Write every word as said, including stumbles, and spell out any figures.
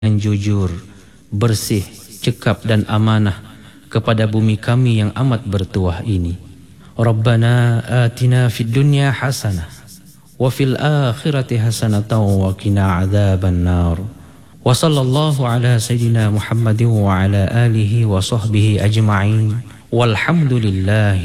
yang jujur, bersih, cekap dan amanah kepada bumi kami yang amat bertuah ini. Rabbana atina fid dunya hasanah wa fil akhirati hasanatan wa qina adzaban nar. Wa sallallahu ala sayyidina Muhammadin wa ala alihi wa sahbihi ajma'in. Walhamdulillah.